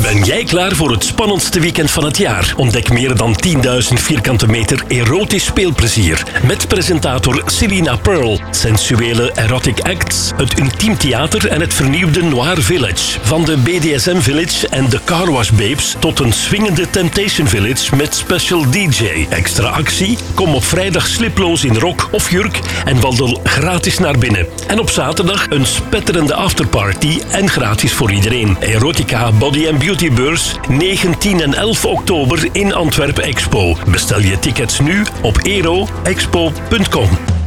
Ben jij klaar voor het spannendste weekend van het jaar? Ontdek meer dan 10.000 vierkante meter erotisch speelplezier. Met presentator Selina Pearl, sensuele erotic acts, het Intiem Theater en het vernieuwde Noir Village. Van de BDSM Village en de Car Wash Babes tot een swingende Temptation Village met special DJ. Extra actie? Kom op vrijdag sliploos in rok of jurk en wandel gratis naar binnen. En op zaterdag een spetterende afterparty en gratis voor iedereen. Erotica Body and Beauty Beurs 9, 10 en 11 oktober in Antwerpen Expo. Bestel je tickets nu op ero-expo.com.